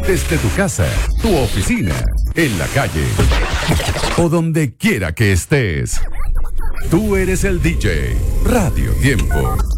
desde tu casa, tu oficina, en la calle o donde quiera que estés. Tú eres el DJ. Radio Tiempo.